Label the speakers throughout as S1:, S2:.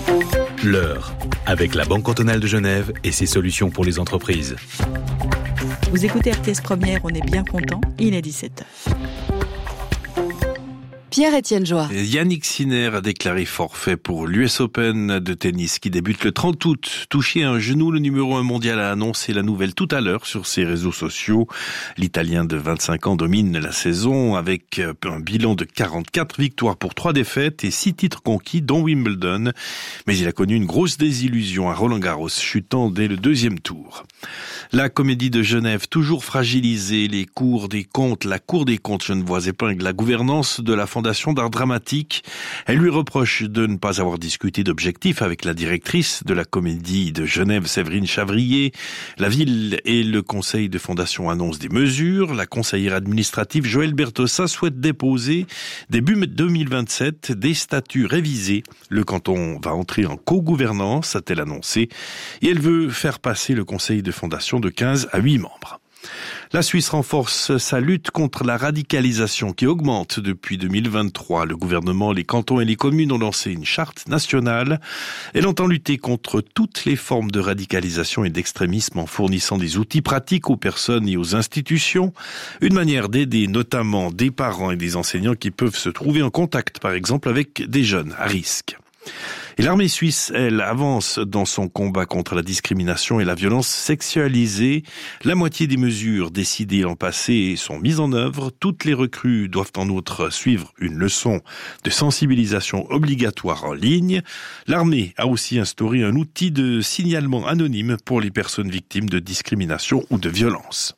S1: L'heure, avec la Banque cantonale de Genève et ses solutions pour les entreprises.
S2: Vous écoutez RTS Première, on est bien content, il est 17h.
S3: Pierre-Étienne Joie.
S4: Yannick Sinner a déclaré forfait pour l'US Open de tennis qui débute le 30 août. Touché à un genou, le numéro 1 mondial a annoncé la nouvelle tout à l'heure sur ses réseaux sociaux. L'Italien de 25 ans domine la saison avec un bilan de 44 victoires pour 3 défaites et 6 titres conquis, dont Wimbledon. Mais il a connu une grosse désillusion à Roland-Garros, chutant dès le deuxième tour. La Comédie de Genève, toujours fragilisée, la Cour des comptes Genevoise épingle la gouvernance de la Fondation d'art dramatique. Elle lui reproche de ne pas avoir discuté d'objectifs avec la directrice de la Comédie de Genève, Séverine Chavrier. La ville et le conseil de fondation annoncent des mesures. La conseillère administrative Joëlle Bertossa souhaite déposer début 2027 des statuts révisés. Le canton va entrer en co-gouvernance, a-t-elle annoncé, et elle veut faire passer le conseil de fondation de 15 à 8 membres. La Suisse renforce sa lutte contre la radicalisation qui augmente depuis 2023. Le gouvernement, les cantons et les communes ont lancé une charte nationale. Elle entend lutter contre toutes les formes de radicalisation et d'extrémisme en fournissant des outils pratiques aux personnes et aux institutions. Une manière d'aider notamment des parents et des enseignants qui peuvent se trouver en contact, par exemple, avec des jeunes à risque. Et l'armée suisse, elle, avance dans son combat contre la discrimination et la violence sexualisée. La moitié des mesures décidées l'an passé sont mises en œuvre. Toutes les recrues doivent en outre suivre une leçon de sensibilisation obligatoire en ligne. L'armée a aussi instauré un outil de signalement anonyme pour les personnes victimes de discrimination ou de violence.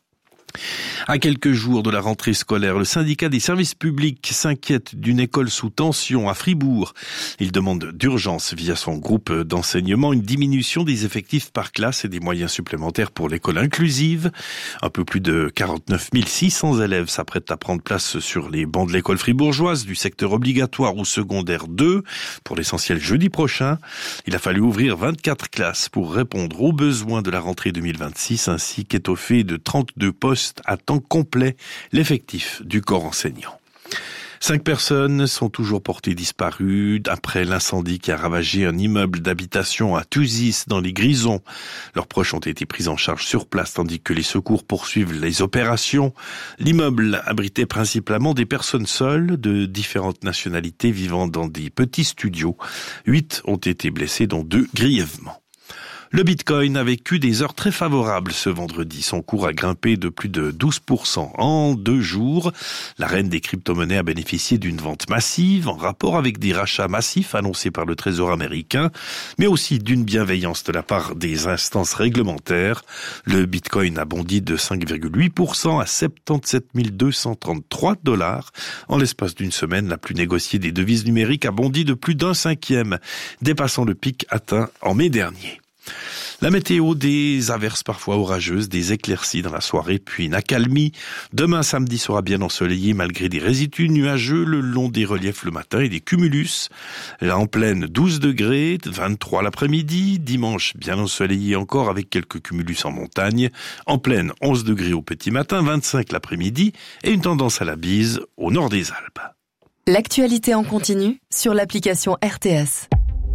S4: À quelques jours de la rentrée scolaire, le syndicat des services publics s'inquiète d'une école sous tension à Fribourg. Il demande d'urgence via son groupe d'enseignement une diminution des effectifs par classe et des moyens supplémentaires pour l'école inclusive. Un peu plus de 49 600 élèves s'apprêtent à prendre place sur les bancs de l'école fribourgeoise du secteur obligatoire ou secondaire 2, pour l'essentiel jeudi prochain. Il a fallu ouvrir 24 classes pour répondre aux besoins de la rentrée 2026 ainsi qu'étoffer de 32 postes à temps complet l'effectif du corps enseignant. 5 personnes sont toujours portées disparues après l'incendie qui a ravagé un immeuble d'habitation à Thusis dans les Grisons. Leurs proches ont été pris en charge sur place tandis que les secours poursuivent les opérations. L'immeuble abritait principalement des personnes seules de différentes nationalités vivant dans des petits studios. 8 ont été blessés, dont 2 grièvement. Le Bitcoin a vécu des heures très favorables ce vendredi. Son cours a grimpé de plus de 12% en 2 jours. La reine des crypto-monnaies a bénéficié d'une vente massive en rapport avec des rachats massifs annoncés par le Trésor américain, mais aussi d'une bienveillance de la part des instances réglementaires. Le Bitcoin a bondi de 5,8% à 77 233 $. En l'espace d'une semaine, la plus négociée des devises numériques a bondi de plus d'1/5, dépassant le pic atteint en mai dernier. La météo, des averses parfois orageuses, des éclaircies dans la soirée, puis une accalmie. Demain, samedi, sera bien ensoleillé malgré des résidus nuageux le long des reliefs le matin et des cumulus. Là, en pleine, 12 degrés, 23 l'après-midi. Dimanche, bien ensoleillé encore avec quelques cumulus en montagne. En pleine, 11 degrés au petit matin, 25 l'après-midi et une tendance à la bise au nord des Alpes.
S3: L'actualité en continu sur l'application RTS.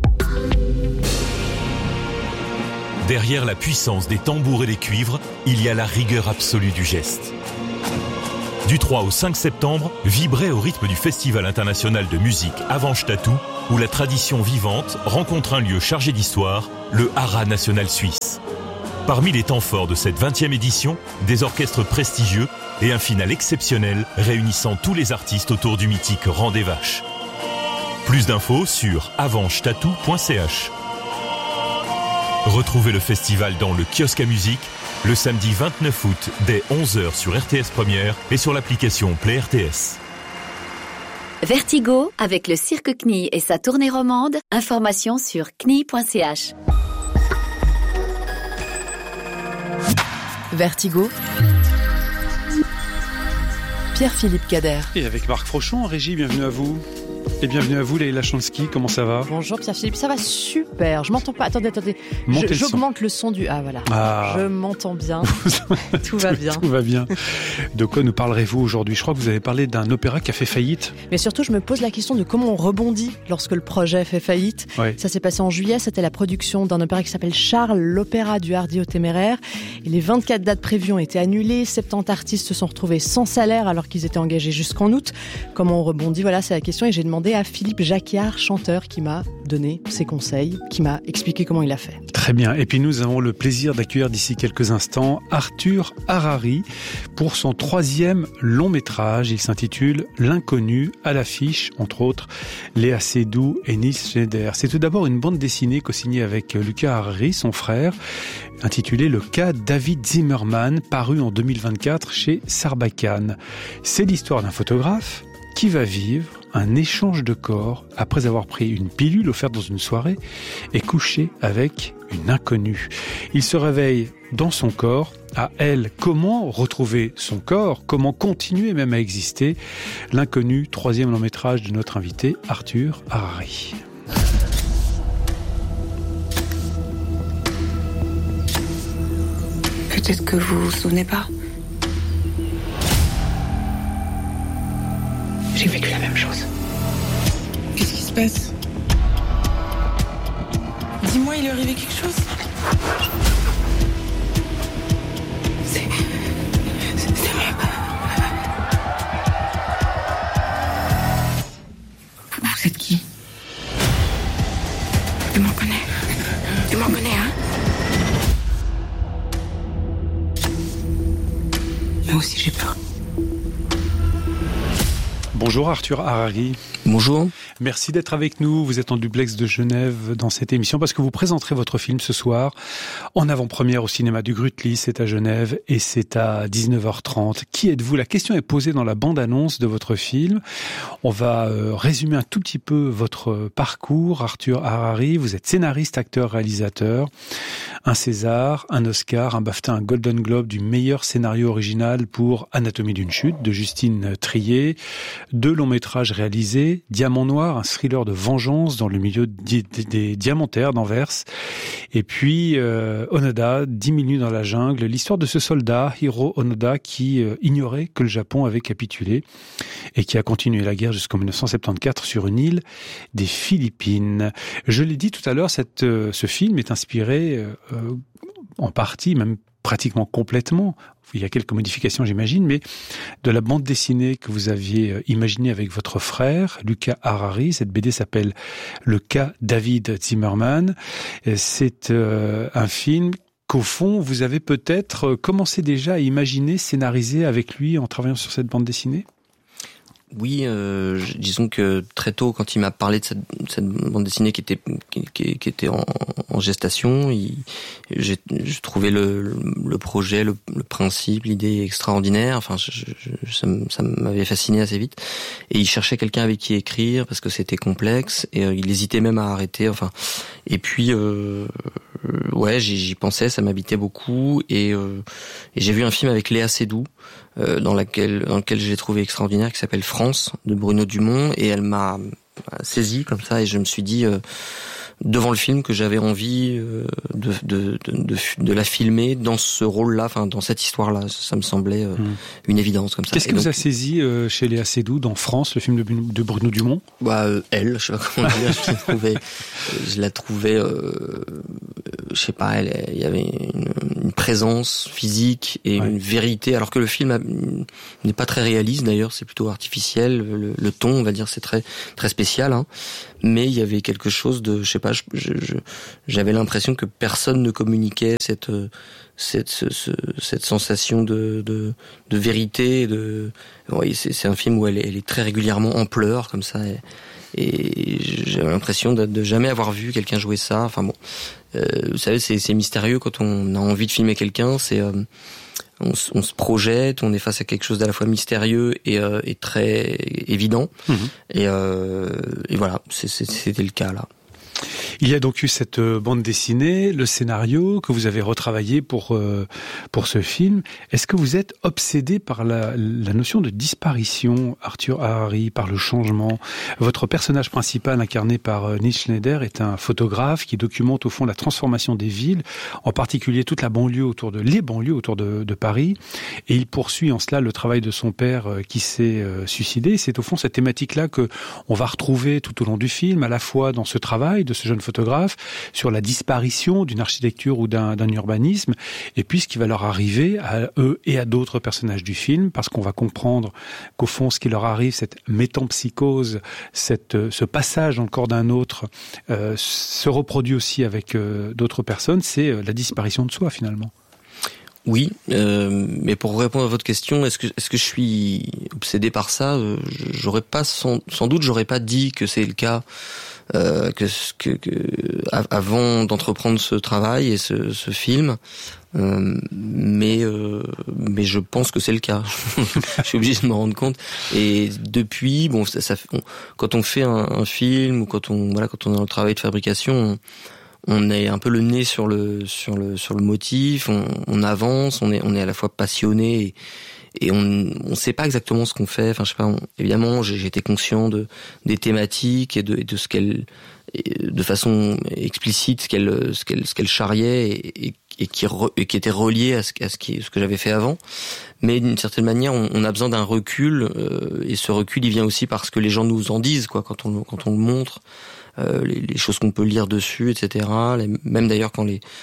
S5: Derrière la puissance des tambours et des cuivres, il y a la rigueur absolue du geste. Du 3 au 5 septembre, vibrez au rythme du Festival international de musique Avanche Tatou, où la tradition vivante rencontre un lieu chargé d'histoire, le Haras national suisse. Parmi les temps forts de cette 20e édition, des orchestres prestigieux et un final exceptionnel réunissant tous les artistes autour du mythique Rang des Vaches. Plus d'infos sur avanchetatou.ch. Retrouvez le festival dans le kiosque à musique le samedi 29 août dès 11h sur RTS Première et sur l'application Play RTS.
S6: Vertigo avec le Cirque CNI et sa tournée romande. Informations sur cni.ch.
S3: Vertigo. Pierre-Philippe Cader.
S7: Et avec Marc Frochon en régie, bienvenue à vous. Et bienvenue à vous, Leïla Chansky, comment ça va ?
S8: Bonjour Pierre-Philippe, ça va super. Je m'entends pas. Attendez. J'augmente le son du... Ah voilà, je m'entends bien. Tout va bien.
S7: Tout va bien. De quoi nous parlerez-vous aujourd'hui ? Je crois que vous avez parlé d'un opéra qui a fait faillite.
S8: Mais surtout, je me pose la question de comment on rebondit lorsque le projet fait faillite.
S7: Ouais.
S8: Ça s'est passé en juillet, c'était la production d'un opéra qui s'appelle Charles, l'opéra du Hardi au Téméraire. Et les 24 dates prévues ont été annulées, 70 artistes se sont retrouvés sans salaire alors qu'ils étaient engagés jusqu'en août. Comment on rebondit ? Voilà, c'est la question. Et j'ai demandé à Philippe Jacquiard, chanteur, qui m'a donné ses conseils, qui m'a expliqué comment il a fait.
S7: Très bien. Et puis nous avons le plaisir d'accueillir d'ici quelques instants Arthur Harari pour son 3e long métrage. Il s'intitule L'inconnu, à l'affiche, entre autres, Léa Seydoux et Nils Schneider. C'est tout d'abord une bande dessinée co-signée avec Luca Harari, son frère, intitulée Le cas David Zimmerman, paru en 2024 chez Sarbacane. C'est l'histoire d'un photographe qui va vivre un échange de corps après avoir pris une pilule offerte dans une soirée et couché avec une inconnue. Il se réveille dans son corps. À elle, comment retrouver son corps ? Comment continuer même à exister ? L'inconnu, 3e long métrage de notre invité Arthur Harari.
S9: Peut-être que vous vous souvenez pas. J'ai vécu la même chose. Qu'est-ce qui se passe ? Dis-moi, il est arrivé quelque chose ? C'est moi. Vous êtes qui ? Tu m'en connais ? Tu m'en connais, hein ? Moi aussi, j'ai peur.
S7: Bonjour Arthur Harari.
S10: Bonjour.
S7: Merci d'être avec nous. Vous êtes en duplex de Genève dans cette émission parce que vous présenterez votre film ce soir en avant-première au cinéma du Grutli. C'est à Genève et c'est à 19h30. Qui êtes-vous ? La question est posée dans la bande-annonce de votre film. On va résumer un tout petit peu votre parcours. Arthur Harari, vous êtes scénariste, acteur, réalisateur. Un César, un Oscar, un BAFTA, un Golden Globe du meilleur scénario original pour Anatomie d'une chute de Justine Triet. 2 longs métrages réalisés, Diamant Noir, un thriller de vengeance dans le milieu des diamantaires d'Anvers. Et puis Onoda, 10 000 nuits dans la jungle, l'histoire de ce soldat, Hiro Onoda, qui ignorait que le Japon avait capitulé et qui a continué la guerre jusqu'en 1974 sur une île des Philippines. Je l'ai dit tout à l'heure, ce film est inspiré en partie, même pratiquement complètement, il y a quelques modifications j'imagine, mais de la bande dessinée que vous aviez imaginée avec votre frère, Luca Harari. Cette BD s'appelle Le cas David Zimmerman. C'est un film qu'au fond, vous avez peut-être commencé déjà à imaginer, scénariser avec lui en travaillant sur cette bande dessinée ?
S10: Oui, disons que très tôt, quand il m'a parlé de cette bande dessinée qui était en gestation, j'ai trouvé le projet, le principe, l'idée extraordinaire. Enfin, ça m'avait fasciné assez vite. Et il cherchait quelqu'un avec qui écrire parce que c'était complexe et il hésitait même à arrêter. Enfin, et puis ouais, j'y pensais, ça m'habitait beaucoup et j'ai vu un film avec Léa Seydoux. Dans lequel je l'ai trouvé extraordinaire, qui s'appelle France, de Bruno Dumont, et elle m'a saisi comme ça, et je me suis dit devant le film que j'avais envie de la filmer dans ce rôle-là, enfin dans cette histoire-là. Ça me semblait une évidence comme ça.
S7: Qu'est-ce qui vous a saisi chez Léa Seydoux dans France, le film de Bruno Dumont ?
S10: Elle, je sais pas comment dire, je la trouvais, je sais pas, il y avait une présence physique et une vérité, alors que le film n'est pas très réaliste d'ailleurs, c'est plutôt artificiel, le ton, on va dire, c'est très très spécial, hein. Mais il y avait quelque chose de, je sais pas, j'avais l'impression que personne ne communiquait cette sensation de vérité, oui, c'est un film où elle est très régulièrement en pleurs comme ça, et j'avais l'impression de jamais avoir vu quelqu'un jouer ça. Enfin bon, vous savez, c'est mystérieux quand on a envie de filmer quelqu'un, c'est on se projette, on est face à quelque chose d'à la fois mystérieux et très évident. Et voilà, c'était le cas là.
S7: Il y a donc eu cette bande dessinée, le scénario que vous avez retravaillé pour ce film. Est-ce que vous êtes obsédé par la notion de disparition, Arthur Harari, par le changement? Votre personnage principal, incarné par Neil Schneider, est un photographe qui documente au fond la transformation des villes, en particulier toute la banlieue les banlieues autour de Paris. Et il poursuit en cela le travail de son père qui s'est suicidé. C'est au fond cette thématique-là que on va retrouver tout au long du film, à la fois dans ce travail de ce jeune photographe, sur la disparition d'une architecture ou d'un urbanisme, et puis ce qui va leur arriver à eux et à d'autres personnages du film, parce qu'on va comprendre qu'au fond, ce qui leur arrive, cette métempsychose, ce passage dans le corps d'un autre, se reproduit aussi avec d'autres personnes, c'est la disparition de soi finalement.
S10: Oui, mais pour répondre à votre question, est-ce que je suis obsédé par ça? J'aurais pas sans doute j'aurais pas dit que c'est le cas avant d'entreprendre ce travail et ce film, mais je pense que c'est le cas. Je suis obligé de me rendre compte. Et depuis, quand on fait un film ou quand on est dans le travail de fabrication, on est un peu le nez sur le motif, on avance, on est à la fois passionné et on sait pas exactement ce qu'on fait. Enfin, je sais pas. Évidemment, j'étais conscient des thématiques et de ce qu'elle, de façon explicite, ce qu'elle charriait et qui était relié à ce que j'avais fait avant. Mais d'une certaine manière, on a besoin d'un recul et ce recul, il vient aussi parce que les gens nous en disent, quoi, quand on le montre. Les choses qu'on peut lire dessus, etc. Même d'ailleurs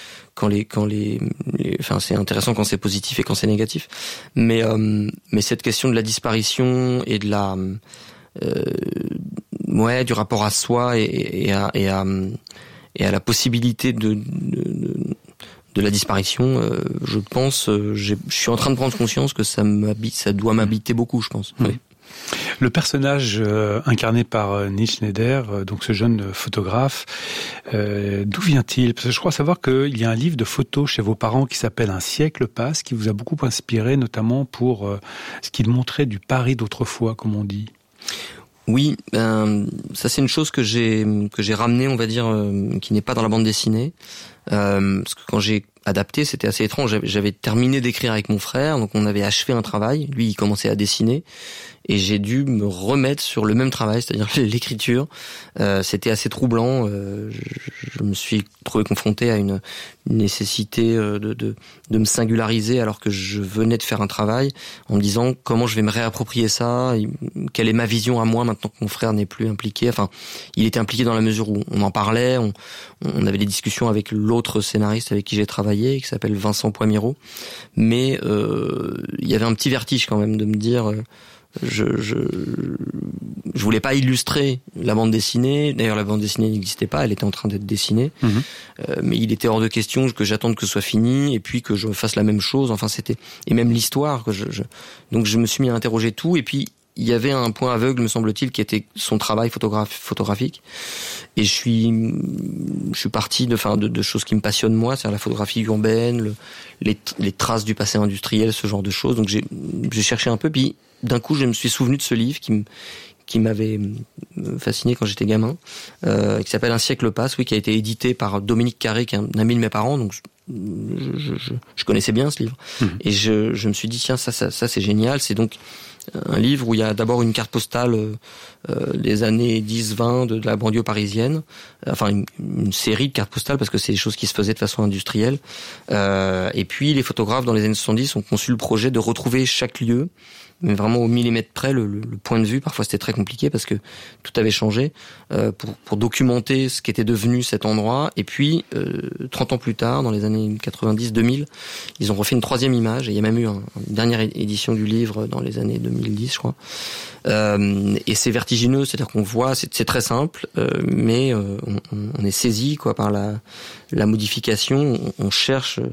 S10: enfin, c'est intéressant quand c'est positif et quand c'est négatif. Mais cette question de la disparition et de du rapport à soi et à la possibilité de la disparition, je pense, je suis en train de prendre conscience que ça doit m'habiter beaucoup, je pense. Oui.
S7: Le personnage incarné par Neil Schneider, donc ce jeune photographe, d'où vient-il? Parce que je crois savoir qu'il y a un livre de photos chez vos parents qui s'appelle Un siècle passe, qui vous a beaucoup inspiré, notamment pour ce qu'il montrait du Paris d'autrefois, comme on dit.
S10: Oui, ça c'est une chose que j'ai ramené, on va dire, qui n'est pas dans la bande dessinée. Parce que quand j'ai adapté, c'était assez étrange. J'avais terminé d'écrire avec mon frère, donc on avait achevé un travail. Lui, il commençait à dessiner. Et j'ai dû me remettre sur le même travail, c'est-à-dire l'écriture. C'était assez troublant. Je me suis trouvé confronté à une nécessité de me singulariser alors que je venais de faire un travail, en me disant comment je vais me réapproprier ça, quelle est ma vision à moi maintenant que mon frère n'est plus impliqué. Enfin, il était impliqué dans la mesure où on en parlait, on avait des discussions avec l'autre scénariste avec qui j'ai travaillé, qui s'appelle Vincent Poimiro. Mais il y avait un petit vertige quand même de me dire... Je voulais pas illustrer la bande dessinée. D'ailleurs, la bande dessinée n'existait pas, elle était en train d'être dessinée. Mais il était hors de question que j'attende que ce soit fini et puis que je fasse la même chose. Enfin, et même l'histoire que donc je me suis mis à interroger tout. Et puis il y avait un point aveugle, me semble-t-il, qui était son travail photographique. Et je suis parti de choses qui me passionnent moi, c'est-à-dire la photographie urbaine, les traces du passé industriel, ce genre de choses. Donc j'ai cherché un peu, puis d'un coup je me suis souvenu de ce livre qui m'avait fasciné quand j'étais gamin, qui s'appelle Un siècle passe, qui a été édité par Dominique Carré, qui est un ami de mes parents, donc je connaissais bien ce livre. Et je me suis dit, tiens, ça c'est génial. C'est donc un livre où il y a d'abord une carte postale des années 10-20 de la banlieue parisienne, enfin une série de cartes postales parce que c'est des choses qui se faisaient de façon industrielle. Et puis les photographes dans les années 70 ont conçu le projet de retrouver chaque lieu, mais vraiment au millimètre près, le point de vue. Parfois c'était très compliqué parce que tout avait changé, pour documenter ce qu'était devenu cet endroit. Et puis 30 ans plus tard, dans les années 90-2000, ils ont refait une troisième image, et il y a même eu une dernière édition du livre dans les années 2010, je crois. Et c'est vertigineux, c'est-à-dire qu'on voit, c'est très simple, mais on est saisi par la modification. On cherche